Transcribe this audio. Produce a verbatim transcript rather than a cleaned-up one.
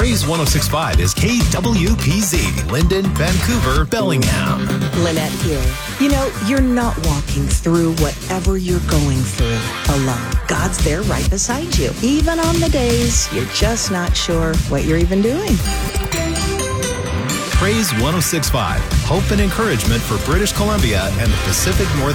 Praise one oh six point five is K W P Z, Linden, Vancouver, Bellingham. Lynette here. You know, you're not walking through whatever you're going through alone. God's there right beside you, even on the days you're just not sure what you're even doing. Praise one oh six point five, hope and encouragement for British Columbia and the Pacific Northwest.